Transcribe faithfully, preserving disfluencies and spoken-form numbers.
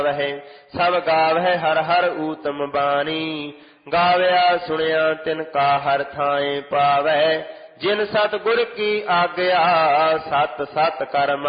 ਵਹਿ ਸਭ ਗਾਵਹਿ ਹਰ ਹਰ ਊਤਮ ਬਾਣੀ। ਗਾਵਿਆ ਸੁਣਿਆ ਤਿਨ ਕਾ ਹਰ ਥਾਏ ਪਾਵੈ ਜਿਨ ਸਤਿਗੁਰ ਕੀ ਆਗਿਆ ਸਤ ਸਤ ਕਰ